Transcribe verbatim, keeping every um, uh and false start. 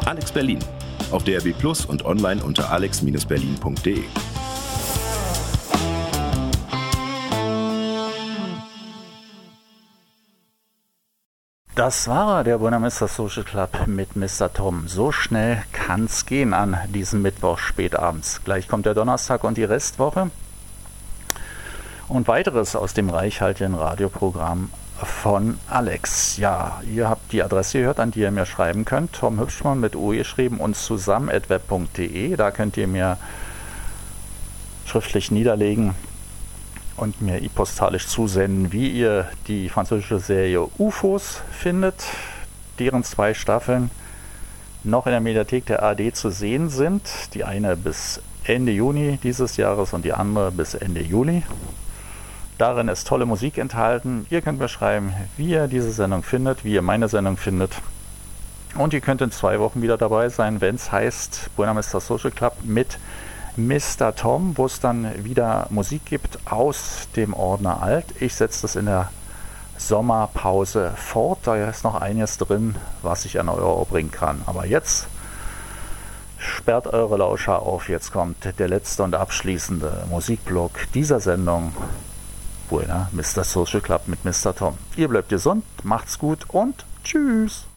Alex Berlin. Auf D A B Plus und online unter alex Berlin punkt de. Das war er, der Buena Vista Social Club mit Mister Tom. So schnell kann's gehen an diesem Mittwoch spätabends. Gleich kommt der Donnerstag und die Restwoche. Und weiteres aus dem reichhaltigen Radioprogramm von Alex. Ja, ihr habt die Adresse gehört, an die ihr mir schreiben könnt. Tom Hübschmann mit O geschrieben und zusammen at web punkt de. Da könnt ihr mir schriftlich niederlegen und mir e-postalisch zusenden, wie ihr die französische Serie U F Os findet, deren zwei Staffeln noch in der Mediathek der A R D zu sehen sind. Die eine bis Ende Juni dieses Jahres und die andere bis Ende Juli. Darin ist tolle Musik enthalten. Ihr könnt mir schreiben, wie ihr diese Sendung findet, wie ihr meine Sendung findet. Und ihr könnt in zwei Wochen wieder dabei sein, wenn es heißt Buena Vista Social Club mit Mister Tom, wo es dann wieder Musik gibt aus dem Ordner Alt. Ich setze das in der Sommerpause fort. Da ist noch einiges drin, was ich an euer Ohr bringen kann. Aber jetzt sperrt eure Lauscher auf. Jetzt kommt der letzte und abschließende Musikblock dieser Sendung. Buena Vista Social Club mit Mister Tom. Ihr bleibt gesund, macht's gut und tschüss.